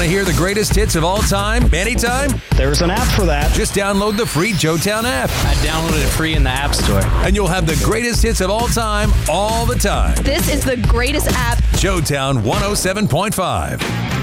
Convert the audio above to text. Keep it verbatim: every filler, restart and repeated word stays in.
Want to hear the greatest hits of all time, anytime? There's an app for that. Just download the free Joetown app. I downloaded it free in the App Store. And you'll have the greatest hits of all time, all the time. This is the greatest app. Joetown one oh seven point five.